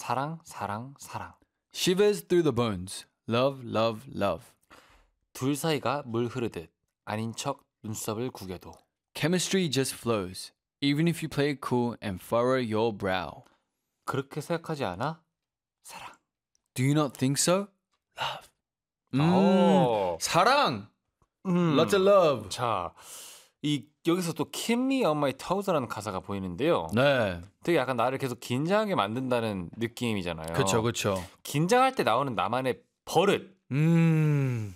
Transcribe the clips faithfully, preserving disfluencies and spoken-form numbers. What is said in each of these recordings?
사랑, 사랑, 사랑. Shivers through the bones. Love, love, love. 둘 사이가 물 흐르듯 아닌 척 눈썹을 구겨도. Chemistry just flows. Even if you play it cool and furrow your brow. 그렇게 생각하지 않아? 사랑. Do you not think so? Love. 음, 오. 사랑. 음. Lots of love. 자, 이 여기서 또 Keep Me on My Toes라는 가사가 보이는데요. 네, 되게 약간 나를 계속 긴장하게 만든다는 느낌이잖아요. 그렇죠, 그렇죠. 긴장할 때 나오는 나만의 버릇. 음,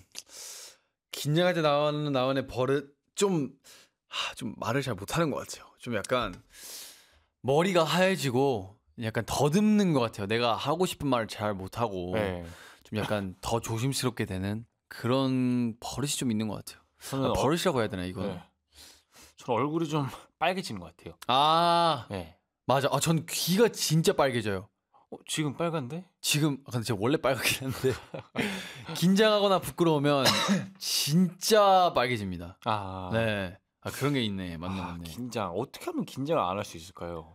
긴장할 때 나오는 나오는 버릇 좀, 하, 좀 말을 잘 못하는 것 같아요. 좀 약간 머리가 하얘지고 약간 더듬는 것 같아요. 내가 하고 싶은 말을 잘 못하고 네. 좀 약간 더 조심스럽게 되는 그런 버릇이 좀 있는 것 같아요. 저는 아, 버릇이라고 해야 되나 이거? 네. 저는 얼굴이 좀 빨개지는 것 같아요. 아, 네. 맞아. 아, 전 귀가 진짜 빨개져요. 어, 지금 빨간데? 지금 아, 근데 제가 원래 빨갛긴 한데 긴장하거나 부끄러우면 진짜 빨개집니다. 아, 네, 아 그런 게 있네. 맞네, 아, 맞네. 긴장. 어떻게 하면 긴장을 안 할 수 있을까요?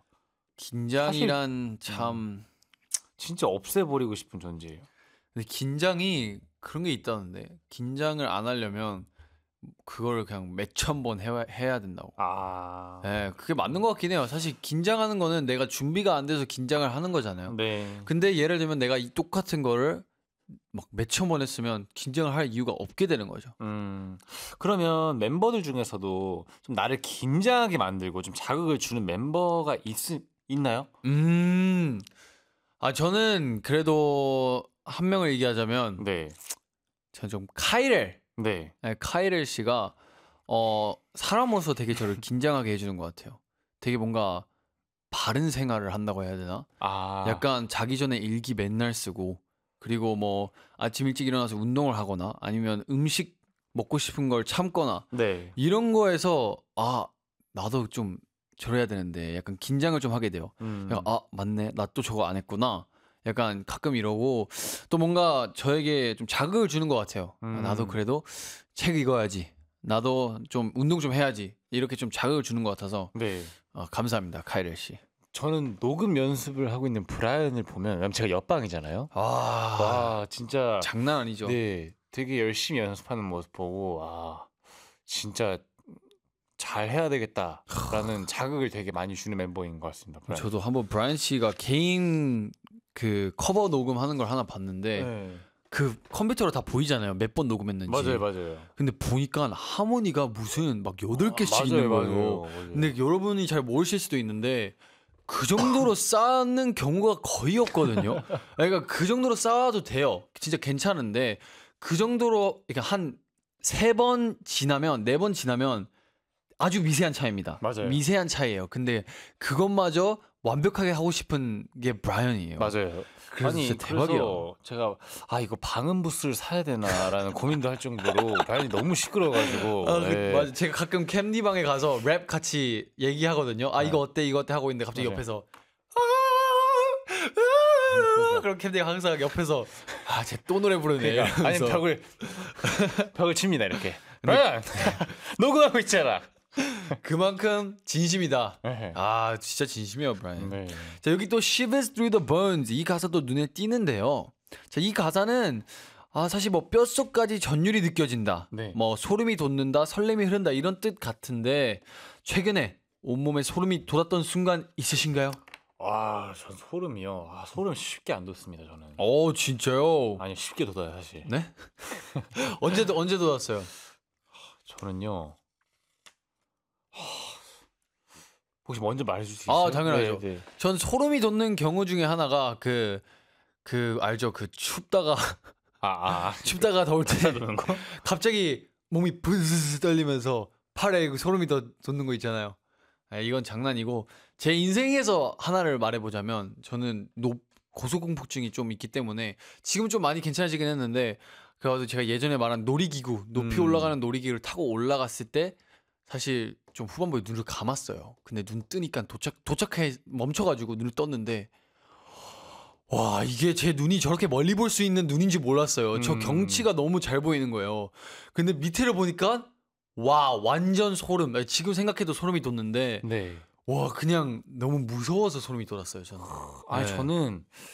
긴장이란 참 진짜 없애버리고 싶은 존재예요. 근데 긴장이 그런 게 있다는데 긴장을 안 하려면 그걸 그냥 몇천 번 해야, 해야 된다고. 아, 네, 그게 맞는 것 같긴 해요. 사실 긴장하는 거는 내가 준비가 안 돼서 긴장을 하는 거잖아요. 네. 근데 예를 들면 내가 이 똑같은 거를 막 몇천 번 했으면 긴장을 할 이유가 없게 되는 거죠. 음, 그러면 멤버들 중에서도 좀 나를 긴장하게 만들고 좀 자극을 주는 멤버가 있, 있나요? 음, 아 저는 그래도 한 명을 얘기하자면 네. 저는 좀 카이렐, 네. 네, 카이렐 씨가 어 사람으로서 되게 저를 긴장하게 해주는 것 같아요. 되게 뭔가 바른 생활을 한다고 해야 되나? 아, 약간 자기 전에 일기 맨날 쓰고 그리고 뭐 아침 일찍 일어나서 운동을 하거나 아니면 음식 먹고 싶은 걸 참거나 네. 이런 거에서 아 나도 좀 저래야 되는데 약간 긴장을 좀 하게 돼요. 음, 약간, 아 맞네 나 또 저거 안 했구나. 약간 가끔 이러고 또 뭔가 저에게 좀 자극을 주는 것 같아요. 아, 음. 나도 그래도 책 읽어야지. 나도 좀 운동 좀 해야지. 이렇게 좀 자극을 주는 것 같아서 네. 어, 감사합니다 카이렐 씨. 저는 녹음 연습을 하고 있는 브라이언을 보면, 왜냐면 제가 옆방이잖아요. 아 와, 진짜. 장난 아니죠. 네. 되게 열심히 연습하는 모습 보고, 아, 진짜 잘 해야 되겠다라는 자극을 되게 많이 주는 멤버인 것 같습니다. 브라이언. 저도 한번 브라이언 씨가 개인 그 커버 녹음하는 걸 하나 봤는데 네. 그 컴퓨터로 다 보이잖아요. 몇 번 녹음했는지. 맞아요, 맞아요. 근데 보니까 하모니가 무슨 막 여덟 개씩 아, 있는 맞아요, 거예요. 맞아요, 맞아요. 근데 여러분이 잘 모르실 수도 있는데 그 정도로 쌓는 경우가 거의 없거든요. 그러니까 그 정도로 쌓아도 돼요. 진짜 괜찮은데 그 정도로 그러니까 한 세 번 지나면 네 번 지나면 아주 미세한 차이입니다. 맞아요. 미세한 차이예요. 근데 그것마저 완벽하게 하고 싶은 게 브라이언이에요. 맞아요. 그래서 아니, 진짜 대박이야. 그래서 제가 아 이거 방음 부스를 사야 되나라는 고민도 할 정도로 브라이언이 너무 시끄러워가지고. 아, 그, 네. 맞아. 제가 가끔 캠디 방에 가서 랩 같이 얘기하거든요. 아 이거 네. 어때 이거 어때 하고 있는데 갑자기 맞아요. 옆에서 그럼 캠디가 항상 옆에서 아 쟤 또 노래 부르네. 그러니까, 아니 이러면서. 벽을 벽을 칩니다 이렇게. 브라이언 녹음하고 있잖아. 그만큼 진심이다. 네. 아 진짜 진심이에요 브라이언. 네. 자 여기 또 Shivers through the bones 이 가사도 눈에 띄는데요. 자 이 가사는 아 사실 뭐 뼛속까지 전율이 느껴진다. 네. 뭐 소름이 돋는다, 설렘이 흐른다 이런 뜻 같은데 최근에 온몸에 소름이 돋았던 순간 있으신가요? 와, 전 소름이요. 아, 소름 쉽게 안 돋습니다 저는. 어 진짜요? 아니 쉽게 돋아요 사실. 네? 언제 언제 돋았어요? 저는요. 혹시 먼저 말해줄 수 있어요? 아 당연하죠. 네, 네. 전 소름이 돋는 경우 중에 하나가 그 그 알죠? 그 춥다가 아, 아, 아. 춥다가 더울 때 돋는 거? 갑자기 몸이 부스스 떨리면서 팔에 그 소름이 더 돋는 거 있잖아요. 아, 이건 장난이고 제 인생에서 하나를 말해보자면 저는 높 고소공포증이 좀 있기 때문에 지금 좀 많이 괜찮아지긴 했는데 그래도 제가 예전에 말한 놀이기구 높이 음. 올라가는 놀이기구를 타고 올라갔을 때 사실 좀 후반부에 눈을 감았어요. 근데 눈 뜨니까 도착 도착해 멈춰가지고 눈을 떴는데 와 이게 제 눈이 저렇게 멀리 볼 수 있는 눈인지 몰랐어요. 저 음. 경치가 너무 잘 보이는 거예요. 근데 밑에를 보니까 와 완전 소름. 아니, 지금 생각해도 소름이 돋는데 네. 와 그냥 너무 무서워서 소름이 돋았어요 저는. 아니 네. 저는